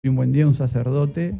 Y un buen día un sacerdote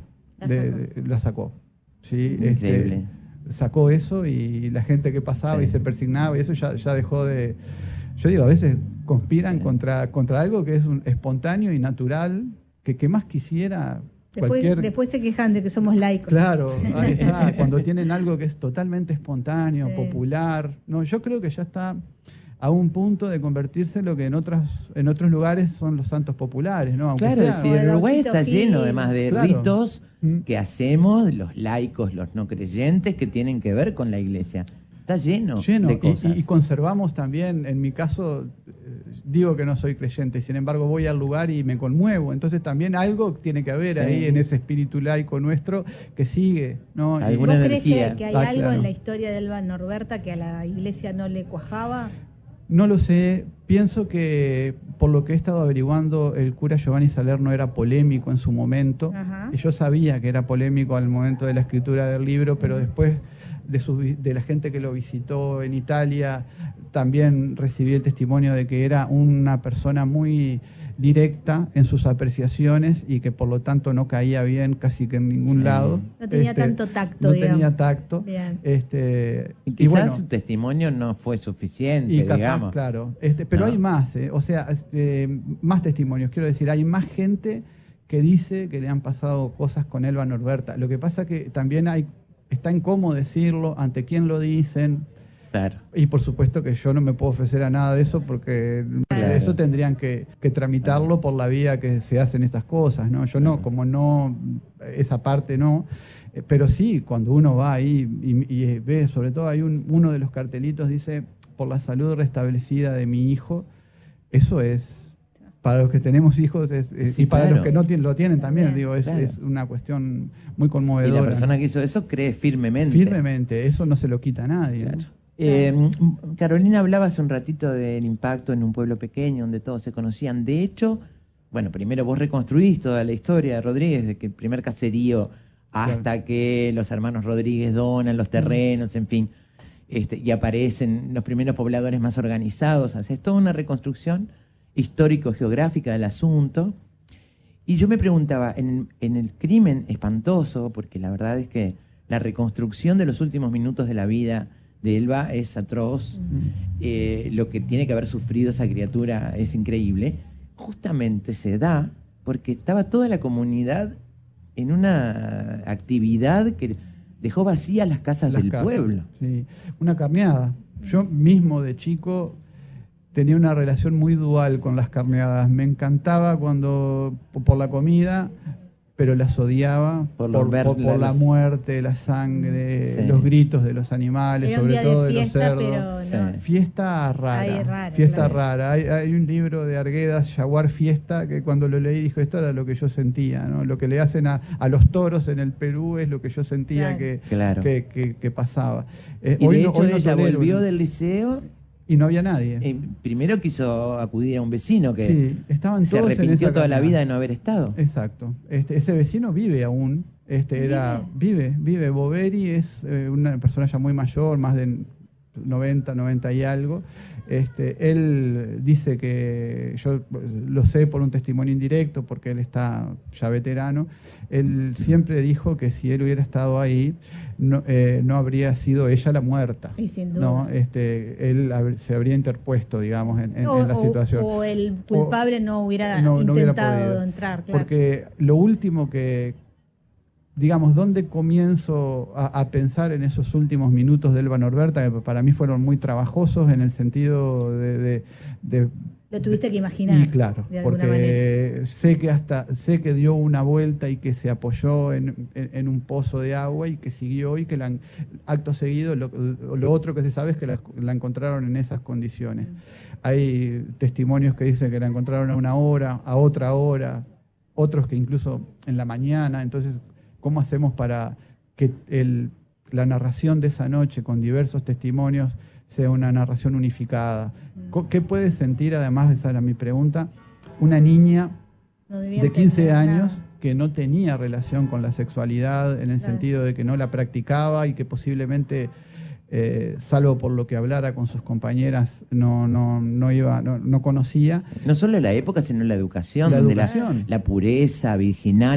la sacó. ¿Sí? Increíble. Sacó eso y la gente que pasaba Sí. y se persignaba y eso ya dejó de... Yo digo, a veces conspiran contra algo que es espontáneo y natural, que más quisiera... Después se quejan de que somos laicos. Claro, ahí está, cuando tienen algo que es totalmente espontáneo, Sí. popular. No, yo creo que ya está a un punto de convertirse en lo que en otros lugares son los santos populares, ¿no? Aunque Claro, sea, sí, el Uruguay Gauchito está lleno Gil. además de Claro. ritos que hacemos los laicos, los no creyentes, que tienen que ver con la iglesia. Está lleno de cosas. Y conservamos también, en mi caso, digo que no soy creyente, sin embargo voy al lugar y me conmuevo, entonces también algo tiene que haber Sí. ahí en ese espíritu laico nuestro que sigue, ¿no? Y- Alguna ¿Vos crees energía. que hay Ah, algo claro. en la historia de Elba Norberta que a la iglesia no le cuajaba? No lo sé, pienso que por lo que he estado averiguando, el cura Giovanni Salerno era polémico en su momento. Ajá. Y yo sabía que era polémico al momento de la escritura del libro, pero después de la gente que lo visitó en Italia, también recibí el testimonio de que era una persona muy directa en sus apreciaciones y que por lo tanto no caía bien casi que en ningún Sí. lado. No tenía tanto tacto, No digamos. tenía tacto. Bien. Y quizás bueno, su testimonio no fue suficiente, y capaz, digamos. claro. Pero No. hay más, o sea, más testimonios. Quiero decir, hay más gente que dice que le han pasado cosas con Elba Norberta. Lo que pasa que también está incómodo decirlo, ante quién lo dicen. Claro. Y por supuesto que yo no me puedo ofrecer a nada de eso porque Claro. eso tendrían que tramitarlo por la vía que se hacen estas cosas, ¿no? Yo no, como no, esa parte no, pero sí, cuando uno va ahí y ve, sobre todo hay uno de los cartelitos dice, por la salud restablecida de mi hijo, eso es, para los que tenemos hijos Sí, y para claro. los que no lo tienen también, digo, Claro. es una cuestión muy Y conmovedora. la persona que hizo eso cree firmemente. Firmemente, eso no se lo quita a nadie, ¿no? Claro. Carolina hablaba hace un ratito del impacto en un pueblo pequeño donde todos se conocían. De hecho, bueno, primero vos reconstruís toda la historia de Rodríguez, de que el primer caserío hasta que los hermanos Rodríguez donan los terrenos, en fin, y aparecen los primeros pobladores más organizados. Haces toda una reconstrucción histórico-geográfica del asunto. Y yo me preguntaba, en el crimen espantoso, porque la verdad es que la reconstrucción de los últimos minutos de la vida de Elba es atroz, lo que tiene que haber sufrido esa criatura es increíble, justamente se da porque estaba toda la comunidad en una actividad que dejó vacías las casas del pueblo. Sí, una carneada. Yo mismo de chico tenía una relación muy dual con las carneadas. Me encantaba por la comida, pero las odiaba por la muerte, la sangre, Sí. los gritos de los animales, Era un sobre día todo de de los fiesta, cerdos. pero no. Sí. Fiesta rara. Ay, rara, Fiesta claro. rara. Hay un libro de Arguedas, Jaguar Fiesta, que cuando lo leí dijo, esto era lo que yo sentía, ¿no? Lo que le hacen a los toros en el Perú es lo que yo sentía Claro. que pasaba. Y de hecho ella tolero, volvió del liceo y no había nadie. primero quiso acudir a un vecino que Sí, estaban se todos en arrepintió esa toda la carneada. vida de no haber estado. Exacto. Ese vecino vive aún. Vive. Boveri es una persona ya muy mayor, más de 90 y algo. Él dice que, yo lo sé por un testimonio indirecto, porque él está ya veterano, él siempre dijo que si él hubiera estado ahí, no habría sido ella la muerta. Y sin duda. ¿No? Él se habría interpuesto, digamos, en la situación. O el culpable no hubiera no hubiera intentado podido entrar, claro. Porque lo último digamos, ¿dónde comienzo a pensar en esos últimos minutos de Elba Norberta? Que para mí fueron muy trabajosos en el sentido de Lo tuviste que imaginar. y claro, de alguna manera. porque sé que dio una vuelta y que se apoyó en un pozo de agua y que siguió y que acto seguido lo otro que se sabe es que la encontraron en esas condiciones. Hay testimonios que dicen que la encontraron a una hora, a otra hora, otros que incluso en la mañana. Entonces, ¿cómo hacemos para que la narración de esa noche con diversos testimonios sea una narración unificada? ¿Qué puede sentir, además, esa era mi pregunta, una niña de 15 años que no tenía relación con la sexualidad en el sentido de que no la practicaba y que posiblemente, salvo por lo que hablara con sus compañeras, no conocía? No solo la época, sino la educación, donde la pureza virginal